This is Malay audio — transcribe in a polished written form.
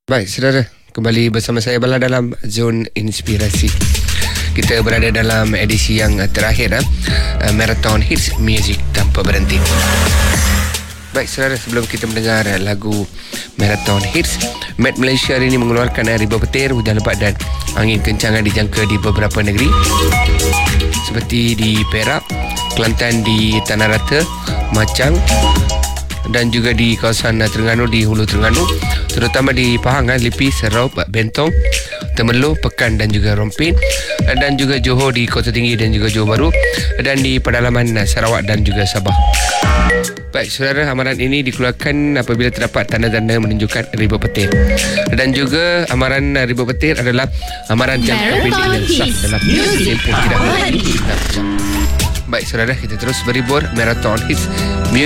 Baik, saudara, kembali bersama saya Bala dalam Zon Inspirasi. Kita berada dalam edisi yang terakhir Marathon Hits Music Tanpa Berhenti. Baik, saudara, sebelum kita mendengar lagu Marathon Hits, Met Malaysia hari ini mengeluarkan ribuan petir, hujan lebat dan angin kencang dijangka di beberapa negeri seperti di Perak, Kelantan, di Tanah Rata, Machang dan juga di kawasan Terengganu, di Hulu Terengganu, terutama di Pahang, Lipi, Serau, Bentong, Temerloh, Pekan dan juga Rompin, dan juga Johor di Kota Tinggi dan juga Johor Bahru, dan di pedalaman Sarawak dan juga Sabah. Baik, saudara, amaran ini dikeluarkan apabila terdapat tanda-tanda menunjukkan ribuan petir. Dan juga amaran ribuan petir adalah amaran jangka pendek dan sah dalam tempoh tidak berhenti. Baik, saudara, kita terus berhibur Marathon Hits Music